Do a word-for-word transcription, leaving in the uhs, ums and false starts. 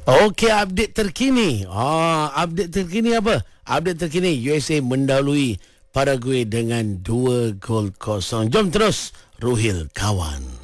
Okey, update terkini. Ah, update terkini apa? Update terkini U S A mendahului Paraguay dengan dua gol kosong. Jom terus Ruhil kawan.